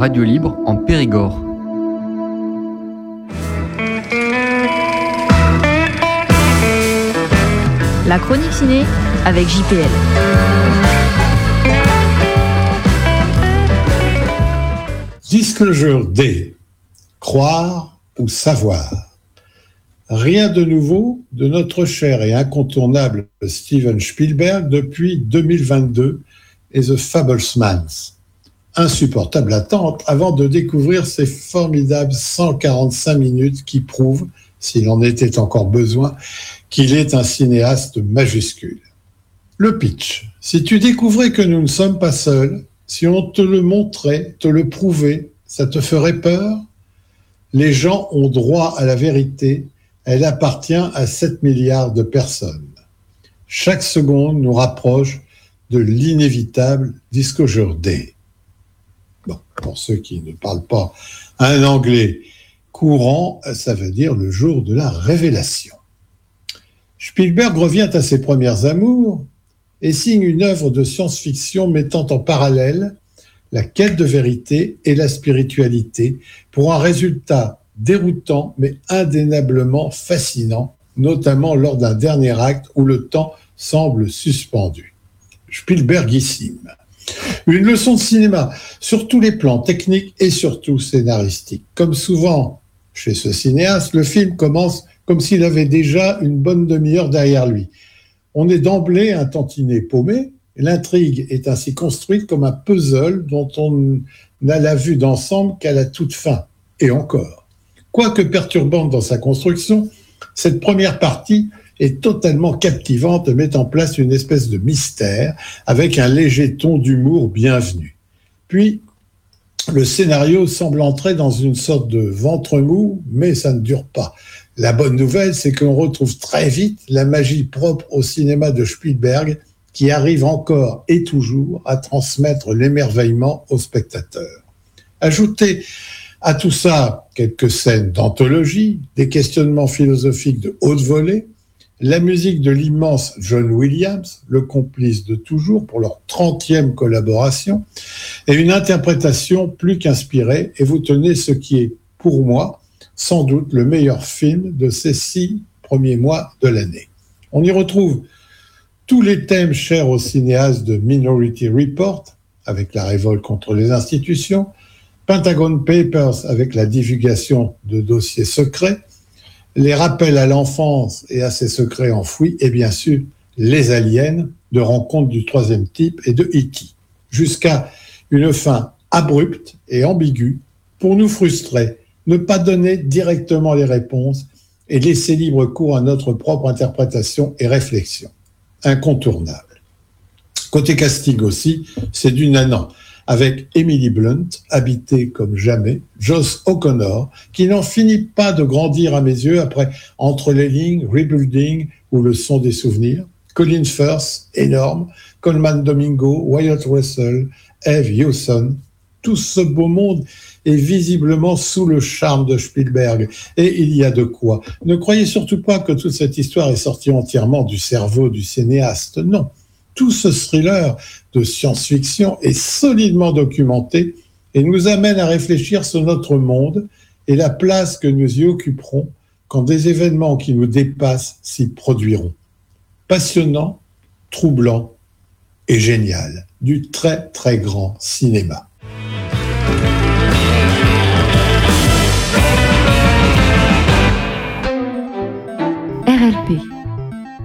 radio libre en Périgord. La chronique ciné avec JPL. Disclosure Day. Croire ou savoir. Rien de nouveau de notre cher et incontournable Steven Spielberg depuis 2022 et The Fablesmans. Insupportable attente avant de découvrir ces formidables 145 minutes qui prouvent, s'il en était encore besoin, qu'il est un cinéaste majuscule. Le pitch. Si tu découvrais que nous ne sommes pas seuls, si on te le montrait, te le prouvait, ça te ferait peur ? Les gens ont droit à la vérité. Elle appartient à 7 milliards de personnes. Chaque seconde nous rapproche de l'inévitable Disclosure Day. Bon, pour ceux qui ne parlent pas un anglais courant, ça veut dire le jour de la révélation. Spielberg revient à ses premières amours et signe une œuvre de science-fiction mettant en parallèle la quête de vérité et la spiritualité pour un résultat déroutant mais indéniablement fascinant, notamment lors d'un dernier acte où le temps semble suspendu. Spielbergissime. Une leçon de cinéma sur tous les plans techniques et surtout scénaristiques. Comme souvent chez ce cinéaste, le film commence comme s'il avait déjà une bonne demi-heure derrière lui. On est d'emblée un tantinet paumé. L'intrigue est ainsi construite comme un puzzle dont on n'a la vue d'ensemble qu'à la toute fin. Et encore. Quoique perturbante dans sa construction, cette première partie est totalement captivante et met en place une espèce de mystère avec un léger ton d'humour bienvenu. Puis, le scénario semble entrer dans une sorte de ventre mou, mais ça ne dure pas. La bonne nouvelle, c'est qu'on retrouve très vite la magie propre au cinéma de Spielberg qui arrive encore et toujours à transmettre l'émerveillement aux spectateurs. Ajoutez à tout ça quelques scènes d'anthologie, des questionnements philosophiques de haute volée, la musique de l'immense John Williams, le complice de toujours pour leur 30e collaboration, et une interprétation plus qu'inspirée, et vous tenez ce qui est, pour moi, sans doute le meilleur film de ces 6 premiers mois de l'année. On y retrouve tous les thèmes chers aux cinéastes de Minority Report, avec la révolte contre les institutions, Pentagon Papers avec la divulgation de dossiers secrets, les rappels à l'enfance et à ses secrets enfouis, et bien sûr, les aliens de Rencontre du troisième type et de E.T., jusqu'à une fin abrupte et ambiguë pour nous frustrer, ne pas donner directement les réponses et laisser libre cours à notre propre interprétation et réflexion. Incontournable. Côté casting aussi, c'est du nanan, avec Emily Blunt, habitée comme jamais, Joss O'Connor, qui n'en finit pas de grandir à mes yeux après Entre les lignes, Rebuilding ou Le son des souvenirs, Colin Firth, énorme, Coleman Domingo, Wyatt Russell, Eve Hewson, tout ce beau monde est visiblement sous le charme de Spielberg. Et il y a de quoi. Ne croyez surtout pas que toute cette histoire est sortie entièrement du cerveau du cinéaste. Non. Tout ce thriller de science-fiction est solidement documenté et nous amène à réfléchir sur notre monde et la place que nous y occuperons quand des événements qui nous dépassent s'y produiront. Passionnant, troublant et génial. Du très très grand cinéma. RLP